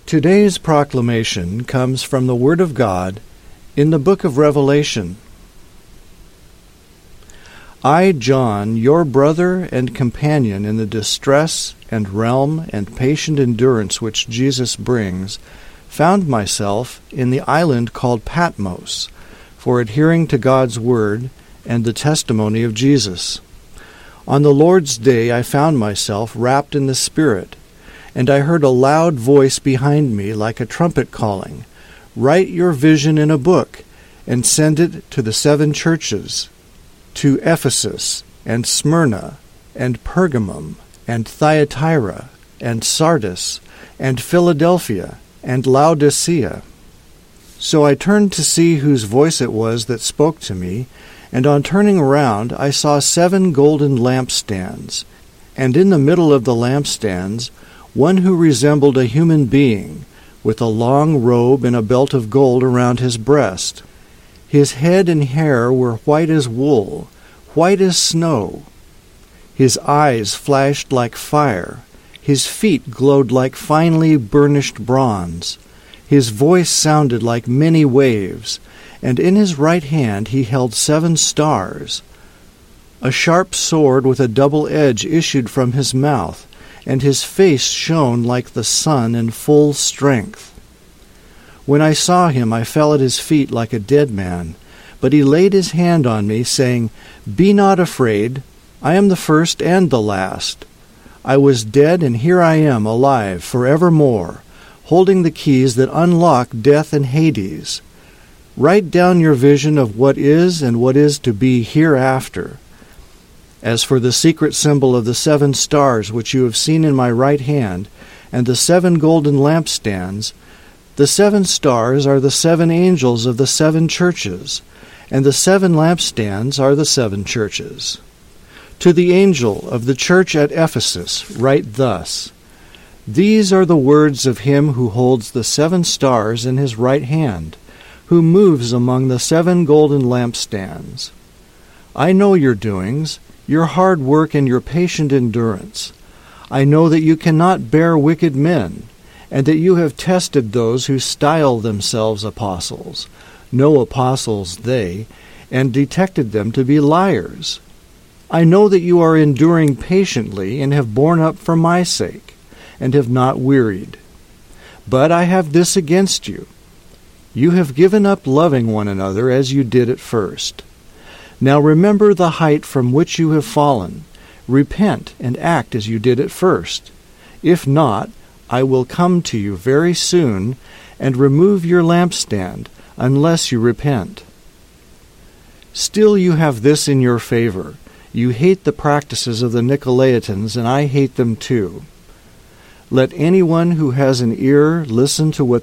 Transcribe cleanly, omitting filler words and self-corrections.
Today's proclamation comes from the Word of God in the book of Revelation. I, John, your brother and companion in the distress and realm and patient endurance which Jesus brings, found myself in the island called Patmos, for adhering to God's Word and the testimony of Jesus. On the Lord's day I found myself wrapped in the Spirit, and I heard a loud voice behind me like a trumpet calling, "Write your vision in a book, and send it to the 7 churches, to Ephesus, and Smyrna, and Pergamum, and Thyatira, and Sardis, and Philadelphia, and Laodicea." So I turned to see whose voice it was that spoke to me, and on turning around I saw 7 golden lampstands, and in the middle of the lampstands one who resembled a human being, with a long robe and a belt of gold around his breast. His head and hair were white as wool, white as snow. His eyes flashed like fire. His feet glowed like finely burnished bronze. His voice sounded like many waves, and in his right hand he held 7 stars. A sharp sword with a double edge issued from his mouth, and his face shone like the sun in full strength. When I saw him, I fell at his feet like a dead man, but he laid his hand on me, saying, "Be not afraid, I am the first and the last. I was dead, and here I am, alive forevermore, holding the keys that unlock death and Hades. Write down your vision of what is and what is to be hereafter. As for the secret symbol of the 7 stars which you have seen in my right hand, and the 7 golden lampstands, the 7 stars are the 7 angels of the 7 churches, and the 7 lampstands are the 7 churches. To the angel of the church at Ephesus write thus: These are the words of him who holds the 7 stars in his right hand, who moves among the 7 golden lampstands. I know your doings, your hard work and your patient endurance. I know that you cannot bear wicked men, and that you have tested those who style themselves apostles, no apostles they, and detected them to be liars. I know that you are enduring patiently and have borne up for my sake, and have not wearied. But I have this against you. You have given up loving one another as you did at first. Now remember the height from which you have fallen. Repent and act as you did at first. If not, I will come to you very soon and remove your lampstand, unless you repent. Still you have this in your favor. You hate the practices of the Nicolaitans, and I hate them too. Let anyone who has an ear listen to what